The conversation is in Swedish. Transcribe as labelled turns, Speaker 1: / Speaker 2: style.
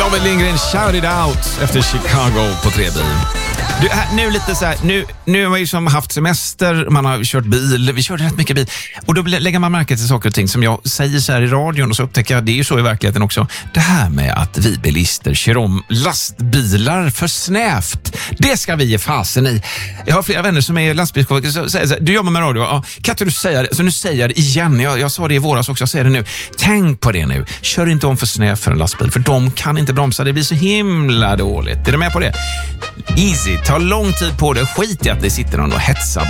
Speaker 1: David Lindgren, Shout It Out efter Chicago på 3-bil. Du, nu lite så här, nu har vi som haft semester, man har kört bil, vi körde rätt mycket bil. Och då lägger man märke till saker och ting som jag säger så här i radion och så upptäcker jag, det är ju så i verkligheten också. Det här med att vi bilister kör om lastbilar för snävt, det ska vi ge fasen i. Jag har flera vänner som är lastbilschaufförer som säger så här, du jobbar med radio, ja, kan inte du säga det? Så nu säger jag det igen, jag sa det i våras också, jag säger det nu. Tänk på det nu, kör inte om för snävt för en lastbil, för de kan inte bromsa, det blir så himla dåligt. Är du med på det? Easy, ta lång tid på det, skit i att det sitter någon och hetsar